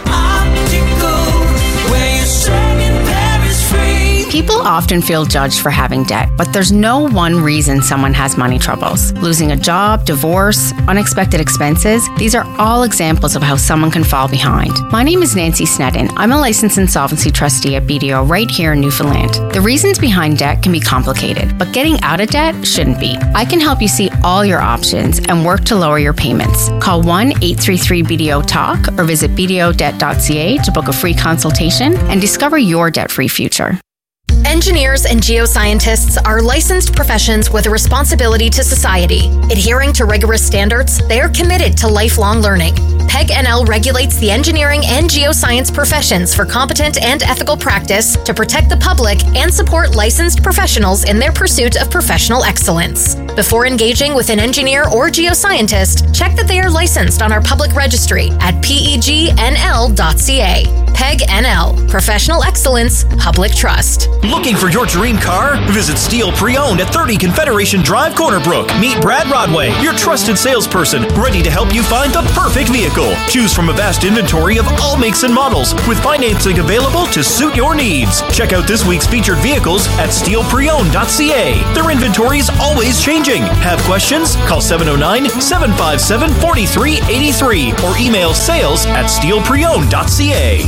S23: Optical, where you're shining Paris free.
S24: People often feel judged for having debt, but there's no one reason someone has money troubles. Losing a job, divorce, unexpected expenses, these are all examples of how someone can fall behind. My name is Nancy Snedden. I'm a licensed insolvency trustee at B D O right here in Newfoundland. The reasons behind debt can be complicated, but getting out of debt shouldn't be. I can help you see all your options and work to lower your payments. Call one eight three three B D O talk or visit b d o debt dot c a to book a free consultation and discover your debt-free future.
S25: Engineers and geoscientists are licensed professions with a responsibility to society. Adhering to rigorous standards, they are committed to lifelong learning. P E G N L regulates the engineering and geoscience professions for competent and ethical practice to protect the public and support licensed professionals in their pursuit of professional excellence. Before engaging with an engineer or geoscientist, check that they are licensed on our public registry at p e g n l dot c a. P E G N L, Professional Excellence, Public Trust.
S26: Looking for your dream car? Visit Steel Pre-Owned at thirty Confederation Drive, Corner Brook. Meet Brad Rodway, your trusted salesperson, ready to help you find the perfect vehicle. Choose from a vast inventory of all makes and models, with financing available to suit your needs. Check out this week's featured vehicles at steel pre owned dot c a. Their inventory is always changing. Have questions? Call seven oh nine, seven five seven, four three eight three or email sales at steel pre owned dot c a.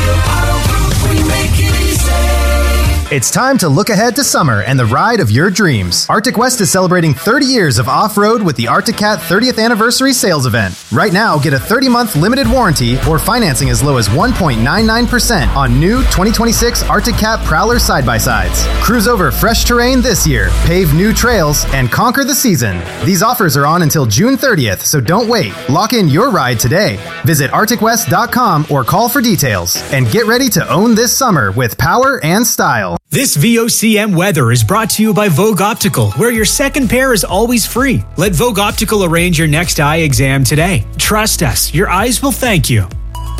S27: It's time to look ahead to summer and the ride of your dreams. Arctic West is celebrating thirty years of off-road with the Arctic Cat thirtieth Anniversary Sales Event. Right now, get a thirty-month limited warranty or financing as low as one point nine nine percent on new twenty twenty-six Arctic Cat Prowler side-by-sides. Cruise over fresh terrain this year, pave new trails, and conquer the season. These offers are on until June thirtieth, so don't wait. Lock in your ride today. Visit arctic west dot com or call for details. And get ready to own this summer with power and style.
S20: This V O C M weather is brought to you by Vogue Optical, where your second pair is always free. Let Vogue Optical arrange your next eye exam today. Trust us, your eyes will thank you.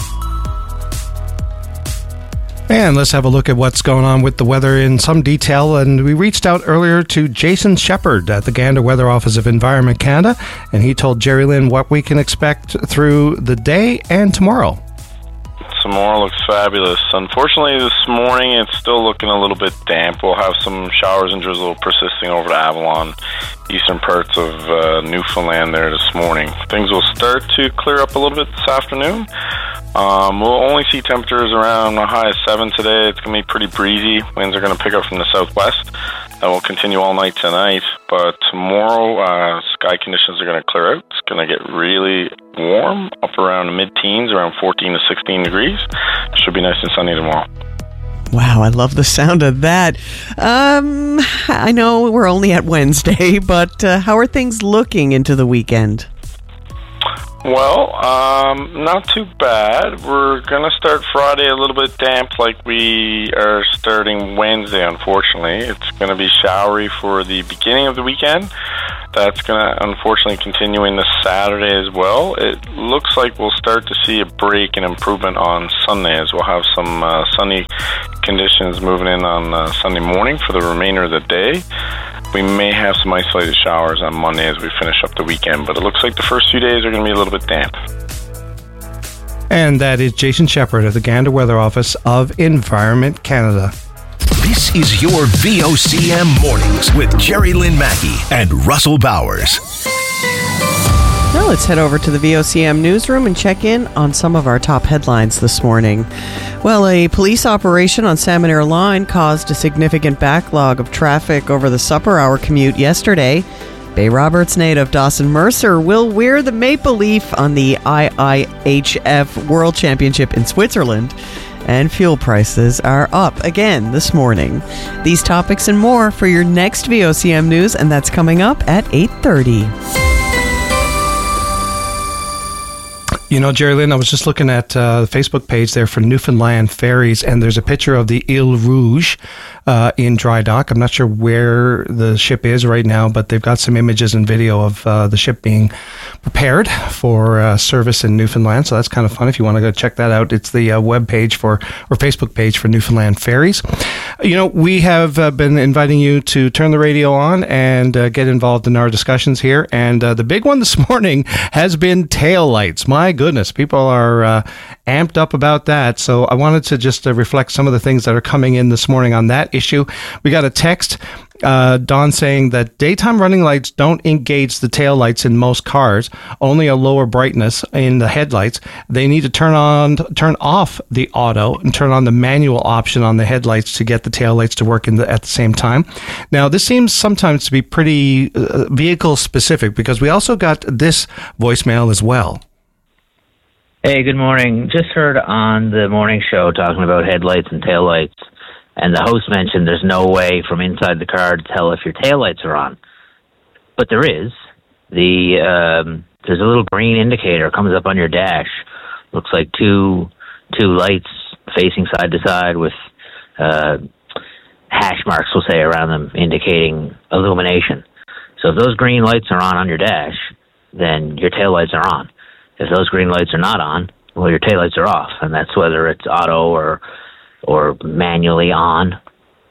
S3: And let's have a look at what's going on with the weather in some detail. And we reached out earlier to Jason Shepard at the Gander Weather Office of Environment Canada, and he told Jerry Lynn what we can expect through the day and tomorrow.
S28: Tomorrow looks fabulous. Unfortunately, this morning it's still looking a little bit damp. We'll have some showers and drizzle persisting over the Avalon, eastern parts of uh, Newfoundland there this morning. Things will start to clear up a little bit this afternoon. Um, we'll only see temperatures around a high of seven today. It's going to be pretty breezy. Winds are going to pick up from the southwest. That will continue all night tonight. But tomorrow, uh, sky conditions are going to clear out. It's going to get really warm, up around the mid-teens, around fourteen to sixteen degrees. Should be nice and sunny tomorrow.
S1: Wow, I love the sound of that. Um, I know we're only at Wednesday, but uh, how are things looking into the weekend?
S28: Well, um, not too bad. We're going to start Friday a little bit damp like we are starting Wednesday, unfortunately. It's going to be showery for the beginning of the weekend. That's going to, unfortunately, continue into Saturday as well. It looks like we'll start to see a break and improvement on Sunday, as we'll have some uh, sunny conditions moving in on uh, Sunday morning for the remainder of the day. We may have some isolated showers on Monday as we finish up the weekend, but it looks like the first few days are going to be a little bit damp.
S3: And that is Jason Shepard of the Gander Weather Office of Environment Canada.
S4: This is your V O C M Mornings with Jerry Lynn Mackey and Russell Bowers.
S1: Now let's head over to the V O C M newsroom and check in on some of our top headlines this morning. Well, a police operation on Salmon Line caused a significant backlog of traffic over the supper hour commute yesterday. Bay Roberts native Dawson Mercer will wear the maple leaf on the I I H F World Championship in Switzerland. And fuel prices are up again this morning. These topics and more for your next V O C M News, and that's coming up at eight thirty.
S3: You know, Jerry Lynn, I was just looking at uh, the Facebook page there for Newfoundland Ferries, and there's a picture of the Ile Rouge uh, in dry dock. I'm not sure where the ship is right now, but they've got some images and video of uh, the ship being prepared for uh, service in Newfoundland. So that's kind of fun if you want to go check that out. It's the uh, web page for, or Facebook page for Newfoundland Ferries. You know, we have uh, been inviting you to turn the radio on and uh, get involved in our discussions here. And uh, the big one this morning has been taillights. My goodness, people are uh, amped up about that. So I wanted to just uh, reflect some of the things that are coming in this morning on that issue. We got a text, uh, Don, saying that daytime running lights don't engage the tail lights in most cars, only a lower brightness in the headlights. They need to turn on, turn off the auto and turn on the manual option on the headlights to get the tail lights to work in the, at the same time. Now, this seems sometimes to be pretty uh, vehicle specific, because we also got this voicemail as well.
S6: Hey, good morning. Just heard on the morning show talking about headlights and taillights, and the host mentioned there's no way from inside the car to tell if your taillights are on. But there is. The um, there's a little green indicator comes up on your dash. Looks like two two lights facing side to side with uh, hash marks, we'll say, around them indicating illumination. So if those green lights are on on your dash, then your taillights are on. If those green lights are not on, well, your taillights are off, and that's whether it's auto or or manually on.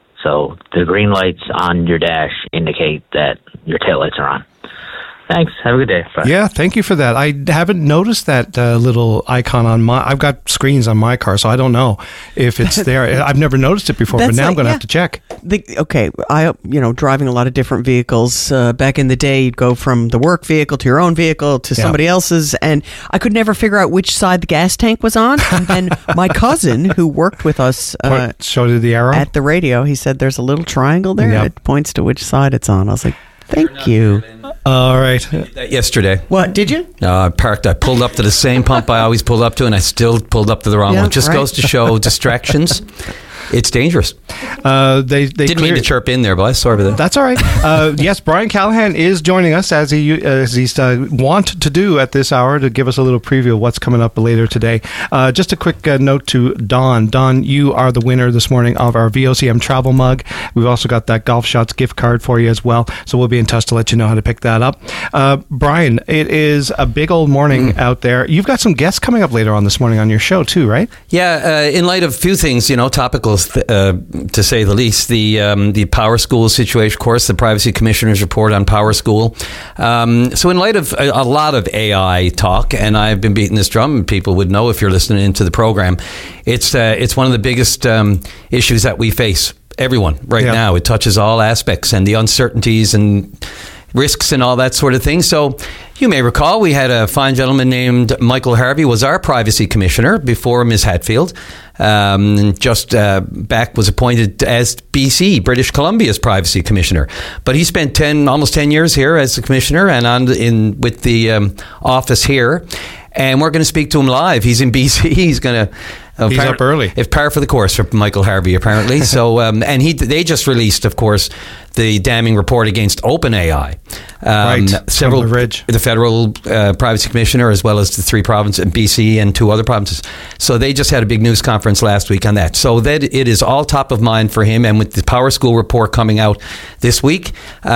S6: So the green lights on your dash indicate that your taillights are on. Thanks. Have a good day. Bye.
S3: Yeah, thank you for that. I haven't noticed that uh, little icon on my... I've got screens on my car, so I don't know if it's there. I've never noticed it before, but now like, I'm going to yeah. have to check.
S1: The, okay, I, you know, driving a lot of different vehicles. Uh, back in the day, you'd go from the work vehicle to your own vehicle to somebody yeah. else's, and I could never figure out which side the gas tank was on. And then my cousin, who worked with us... Uh,
S3: what, showed you the arrow?
S1: At the radio, he said there's a little triangle there yep. that points to which side it's on. I was like, thank you.
S3: All right.
S7: I did that yesterday.
S1: What, did you?
S7: Uh, I parked. I pulled up to the same pump I always pull up to, and I still pulled up to the wrong yeah, one. Just right. goes to show distractions. It's dangerous.
S3: Uh, they, they
S7: Didn't
S3: clear-
S7: mean to chirp in there, but I sorry about that.
S3: That's all right. Uh, yes, Brian Callahan is joining us, as he as he's uh, want to do at this hour, to give us a little preview of what's coming up later today. Uh, just a quick uh, note to Don. Don, you are the winner this morning of our V O C M travel mug. We've also got that Golf Shots gift card for you as well, so we'll be in touch to let you know how to pick that up. Uh, Brian, it is a big old morning mm. out there. You've got some guests coming up later on this morning on your show too, right?
S7: Yeah, uh, in light of a few things, you know, topical Uh, to say the least, the um, the Power School situation, of course, the Privacy Commissioner's report on Power School. Um, so in light of a, a lot of A I talk, and I've been beating this drum, and people would know if you're listening into the program, it's uh, it's one of the biggest um, issues that we face, everyone, right yeah. now. It touches all aspects and the uncertainties and risks and all that sort of thing. So you may recall we had a fine gentleman named Michael Harvey was our Privacy Commissioner before Miz Hatfield. Um, just uh, back was appointed as B C, British Columbia's Privacy Commissioner. But he spent ten, almost ten years here as a commissioner and on in with the um, office here. And we're going to speak to him live. He's in B C. He's going to Uh,
S3: He's up early.
S7: If par for the course for Michael Harvey, apparently. so, um, and he they just released, of course, the damning report against OpenAI. Um,
S3: right.
S7: Several,
S3: From the Ridge.
S7: the federal uh, privacy commissioner, as well as the three provinces, B C and two other provinces. So they just had a big news conference last week on that. So that it is all top of mind for him. And with the Power School report coming out this week,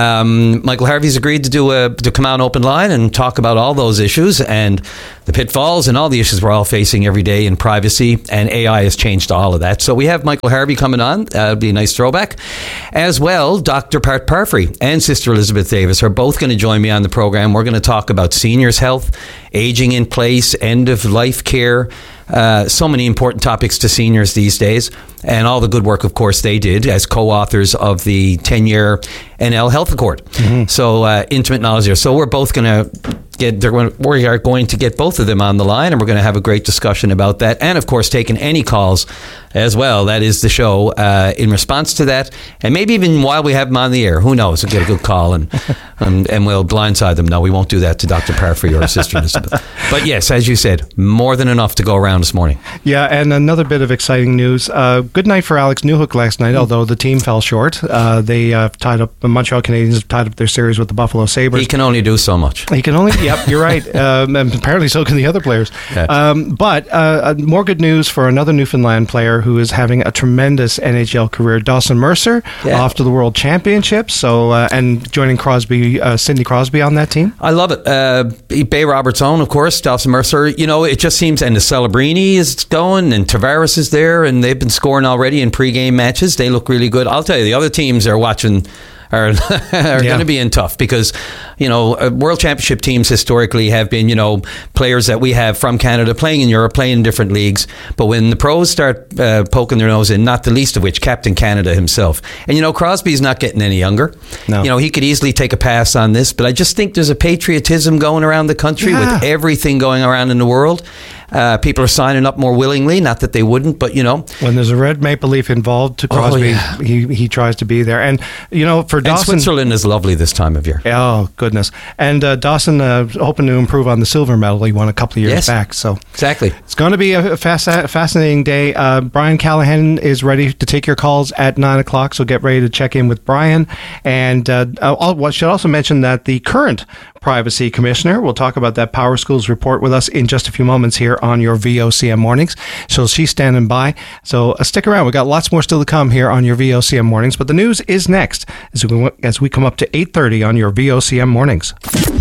S7: um, Michael Harvey's agreed to do a to come out open line and talk about all those issues and the pitfalls and all the issues we're all facing every day in privacy. And A I has changed all of that. So we have Michael Harvey coming on. Uh, it'll be a nice throwback. As well, Doctor Pat Parfrey and Sister Elizabeth Davis are both going to join me on the program. We're going to talk about seniors' health, aging in place, end-of-life care, uh, so many important topics to seniors these days, and all the good work, of course, they did as co-authors of the ten-year N L Health Accord. Mm-hmm. So uh, intimate knowledge there. So we're both going to get, they're going, we are going to get both of them on the line, and we're going to have a great discussion about that. And, of course, taking any calls as well. That is the show uh, in response to that. And maybe even while we have them on the air, who knows, we'll get a good call and and, and we'll blindside them. No, we won't do that to Doctor Parfrey or Sister Elizabeth. But yes, as you said, more than enough to go around this morning.
S3: Yeah, and another bit of exciting news. Uh, good night for Alex Newhook last night, although the team fell short. Uh, they uh, tied up, the Montreal Canadiens have tied up their series with the Buffalo Sabres.
S7: He can only do so much.
S3: He can only, yep, you're right. Um, and apparently so can the other players.
S7: Yeah.
S3: Um, but uh, more good news for another Newfoundland player who is having a tremendous N H L career, Dawson Mercer,
S7: Yeah.
S3: off to the World Championships. So uh, and joining Crosby, uh, Sidney Crosby on that team.
S7: I love it. Uh, Bay Roberts' own, of course, Dawson Mercer. You know, it just seems, and the Celebrini is going, and Tavares is there, and they've been scoring already in pregame matches. They look really good. I'll tell you, the other teams are watching. Are, are
S3: Yeah.
S7: going to be in tough because, you know, uh, World Championship teams historically have been, you know, players that we have from Canada playing in Europe, playing in different leagues. But when the pros start uh, poking their nose in, not the least of which Captain Canada himself. And, you know, Crosby's not getting any younger.
S3: No.
S7: You know, he could easily take a pass on this, but I just think there's a patriotism going around the country
S3: Yeah.
S7: with everything going around in the world. Uh, people are signing up more willingly, not that they wouldn't, but, you know.
S3: When there's a red maple leaf involved to Crosby,
S7: Oh, yeah.
S3: he, he tries to be there. And, you know, for
S7: And
S3: Dawson...
S7: Switzerland is lovely this time of year.
S3: Oh, goodness. And uh, Dawson uh, hoping to improve on the silver medal he won a couple of years
S7: Yes.
S3: back. So
S7: Exactly.
S3: it's going to be a fast, fascinating day. Uh, Brian Callahan is ready to take your calls at nine o'clock, so get ready to check in with Brian. And uh, I should also mention that the current Privacy Commissioner, we'll talk about that Power Schools report with us in just a few moments here on your V O C M Mornings. So she's standing by. So uh, stick around. We've got lots more still to come here on your V O C M Mornings. But the news is next as we, as we come up to eight thirty on your V O C M Mornings.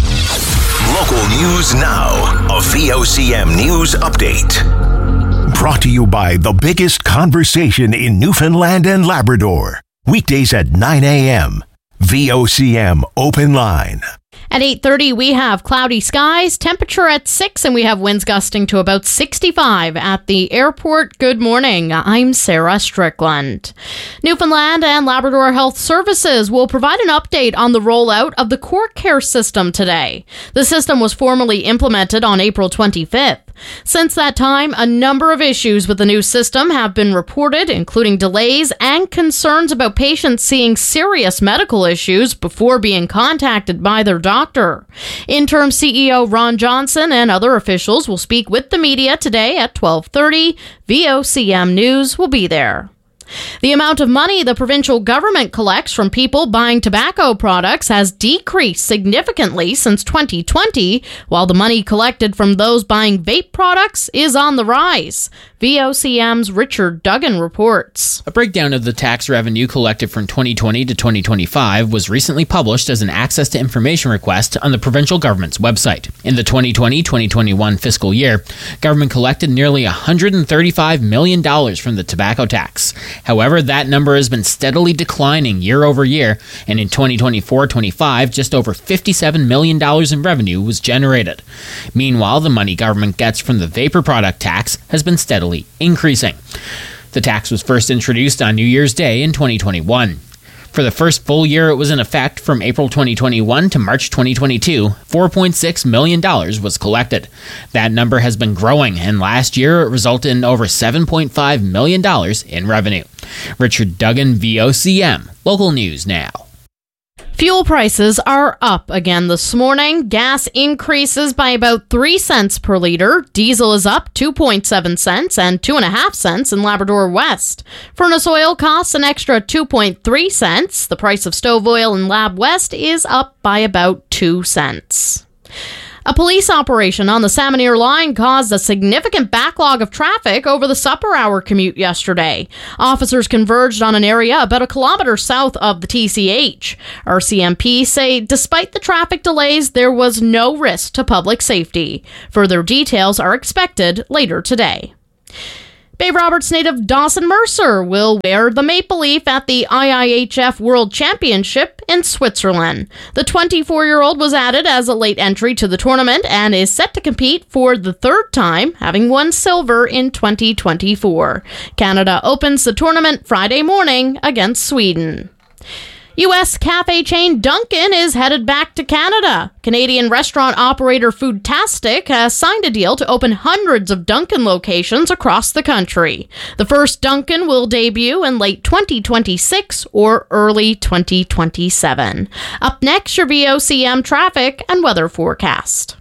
S4: Local news now. A V O C M News Update. Brought to you by the biggest conversation in Newfoundland and Labrador. Weekdays at nine a.m. V O C M Open Line.
S5: At eight thirty, we have cloudy skies, temperature at six, and we have winds gusting to about sixty-five at the airport. Good morning. I'm Sarah Strickland. Newfoundland and Labrador Health Services will provide an update on the rollout of the Court Care system today. The system was formally implemented on April twenty-fifth. Since that time, a number of issues with the new system have been reported, including delays and concerns about patients seeing serious medical issues before being contacted by their doctor. Interim C E O Ron Johnson and other officials will speak with the media today at twelve thirty. V O C M News will be there. The amount of money the provincial government collects from people buying tobacco products has decreased significantly since twenty twenty, while the money collected from those buying vape products is on the rise. V O C M's Richard Duggan reports.
S8: A breakdown of the tax revenue collected from twenty twenty to twenty twenty-five was recently published as an access to information request on the provincial government's website. In the twenty twenty to twenty twenty-one fiscal year, government collected nearly one hundred thirty-five million dollars from the tobacco tax. However, that number has been steadily declining year over year, and in twenty twenty-four twenty-five, just over fifty-seven million dollars in revenue was generated. Meanwhile, the money government gets from the vapor product tax has been steadily increasing. The tax was first introduced on New Year's Day in twenty twenty-one. For the first full year it was in effect, from April twenty twenty-one to March twenty twenty-two, four point six million dollars was collected. That number has been growing, and last year it resulted in over seven point five million dollars in revenue. Richard Duggan, V O C M. Local news now.
S5: Fuel prices are up again this morning. Gas increases by about three cents per liter. Diesel is up two point seven cents and two point five cents in Labrador West. Furnace oil costs an extra two point three cents. The price of stove oil in Lab West is up by about two cents. A police operation on the Salmon-Ear line caused a significant backlog of traffic over the supper hour commute yesterday. Officers converged on an area about a kilometer south of the T C H. R C M P say despite the traffic delays, there was no risk to public safety. Further details are expected later today. Bay Roberts native Dawson Mercer will wear the maple leaf at the I I H F World Championship in Switzerland. The twenty-four-year-old was added as a late entry to the tournament and is set to compete for the third time, having won silver in twenty twenty-four. Canada opens the tournament Friday morning against Sweden. U S cafe chain Dunkin' is headed back to Canada. Canadian restaurant operator Foodtastic has signed a deal to open hundreds of Dunkin' locations across the country. The first Dunkin' will debut in late twenty twenty-six or early twenty twenty-seven. Up next, your V O C M traffic and weather forecast.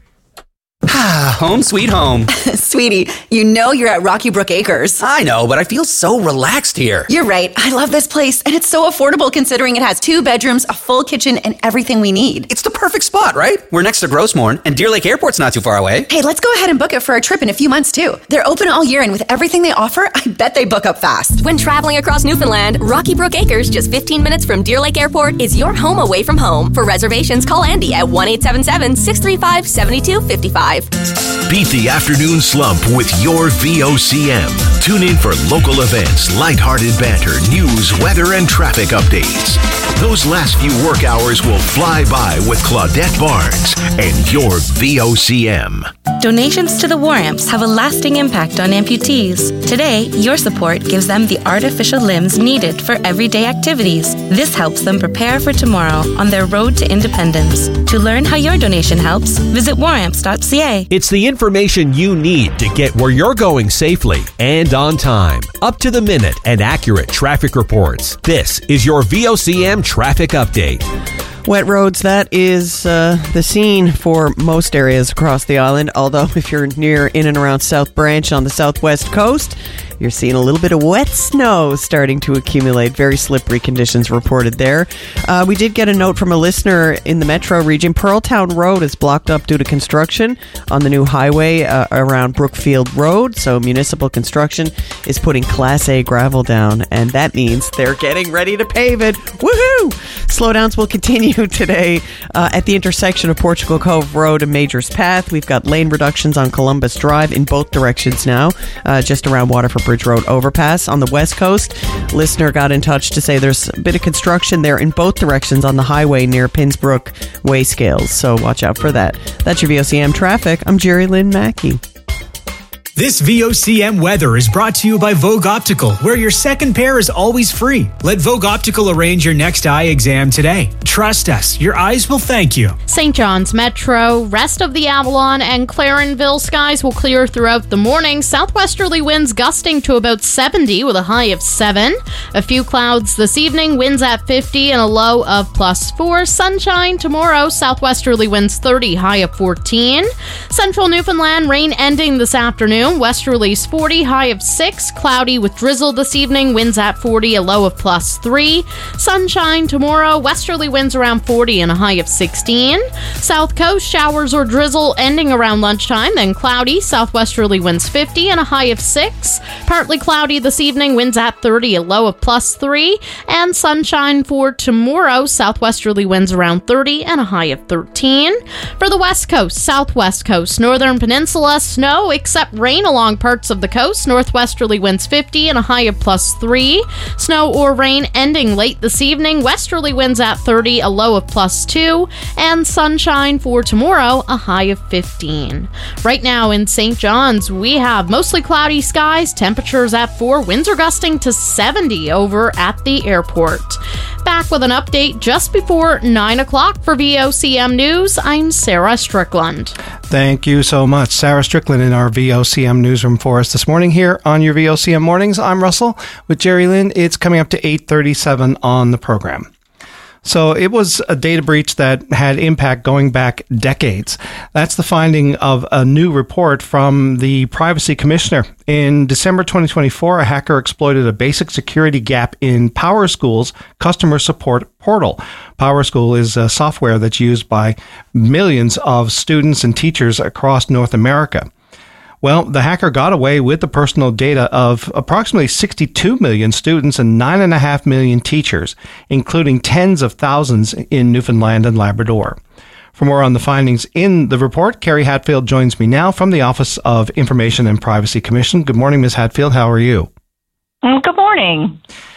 S9: Home sweet home.
S10: Sweetie, you know you're at Rocky Brook Acres.
S9: I know, but I feel so relaxed here.
S10: You're right. I love this place, and it's so affordable considering it has two bedrooms, a full kitchen, and everything we need.
S9: It's the perfect spot, right? We're next to Grossmorn, and Deer Lake Airport's not too far away.
S10: Hey, let's go ahead and book it for a trip in a few months, too. They're open all year, and with everything they offer, I bet they book up fast.
S22: When traveling across Newfoundland, Rocky Brook Acres, just fifteen minutes from Deer Lake Airport, is your home away from home. For reservations, call Andy at one eight seven seven, six three five, seven two five five.
S4: Beat the afternoon slump with your V O C M. Tune in for local events, lighthearted banter, news, weather, and traffic updates. Those last few work hours will fly by with Claudette Barnes and your V O C M.
S11: Donations to the War Amps have a lasting impact on amputees. Today, your support gives them the artificial limbs needed for everyday activities. This helps them prepare for tomorrow on their road to independence. To learn how your donation helps, visit war amps dot c a.
S19: It's the information you need to get where you're going safely and on time. Up to the minute and accurate traffic reports. This is your V O C M traffic update.
S1: Wet roads, that is uh, the scene for most areas across the island. Although if you're near in and around South Branch on the southwest coast, you're seeing a little bit of wet snow starting to accumulate. Very slippery conditions reported there. Uh, we did get a note from a listener in the metro region. Pearltown Road is blocked up due to construction on the new highway uh, around Brookfield Road. So municipal construction is putting Class A gravel down, and that means they're getting ready to pave it. Woohoo! Slowdowns will continue today uh, at the intersection of Portugal Cove Road and Majors Path. We've got lane reductions on Columbus Drive in both directions now, uh, just around Waterford Bridge Road overpass. On the west coast, listener got in touch to say there's a bit of construction there in both directions on the highway near Pinsbrook Wayscales, so watch out for that. That's your V O C M traffic. I'm Jerry Lynn Mackey.
S20: This V O C M weather is brought to you by Vogue Optical, where your second pair is always free. Let Vogue Optical arrange your next eye exam today. Trust us, your eyes will thank you.
S5: Saint John's Metro, rest of the Avalon and Clarenville skies will clear throughout the morning. Southwesterly winds gusting to about seventy with a high of seven. A few clouds this evening, winds at fifty and a low of plus four. Sunshine tomorrow, southwesterly winds thirty, high of fourteen. Central Newfoundland, rain ending this afternoon. Westerlies forty, high of six. Cloudy with drizzle this evening, winds at forty, a low of plus three. Sunshine tomorrow, westerly winds around forty and a high of sixteen. South Coast, showers or drizzle ending around lunchtime, then cloudy, southwesterly winds fifty and a high of six. Partly cloudy this evening, winds at thirty, a low of plus three. And sunshine for tomorrow, southwesterly winds around thirty and a high of thirteen. For the west coast, southwest coast, northern peninsula, snow except rain along parts of the coast. Northwesterly winds fifty and a high of plus three. Snow or rain ending late this evening. Westerly winds at thirty, a low of plus two. And sunshine for tomorrow, a high of fifteen. Right now in Saint John's, we have mostly cloudy skies. Temperatures at four. Winds are gusting to seventy over at the airport. Back with an update just before nine o'clock for V O C M News. I'm Sarah Strickland.
S3: Thank you so much, Sarah Strickland, in our V O C M newsroom for us this morning here on your V O C M Mornings. I'm Russell with Jerry Lynn. It's coming up to eight thirty-seven on the program. So it was a data breach that had impact going back decades. That's the finding of a new report from the Privacy Commissioner. In December twenty twenty-four, a hacker exploited a basic security gap in PowerSchool's customer support portal. PowerSchool is a software that's used by millions of students and teachers across North America. Well, the hacker got away with the personal data of approximately sixty-two million students and nine point five million teachers, including tens of thousands in Newfoundland and Labrador. For more on the findings in the report, Carrie Hatfield joins me now from the Office of Information and Privacy Commission. Good morning, Miz Hatfield. How are you?
S12: Good morning.